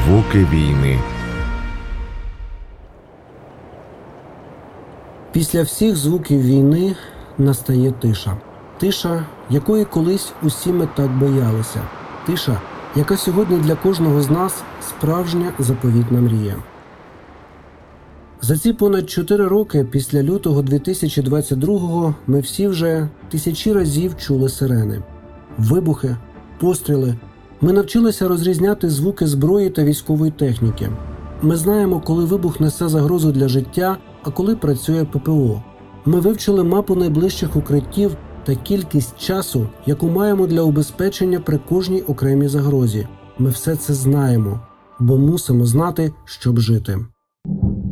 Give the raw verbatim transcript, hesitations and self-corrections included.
Звуки війни. Після всіх звуків війни настає тиша. Тиша, якої колись усі ми так боялися. Тиша, яка сьогодні для кожного з нас справжня заповітна мрія. За ці понад чотири роки після лютого дві тисячі двадцять другого ми всі вже тисячі разів чули сирени. Вибухи, постріли. Ми навчилися розрізняти звуки зброї та військової техніки. Ми знаємо, коли вибух несе загрозу для життя, а коли працює ППО. Ми вивчили мапу найближчих укриттів та кількість часу, яку маємо для убезпечення при кожній окремій загрозі. Ми все це знаємо, бо мусимо знати, щоб жити.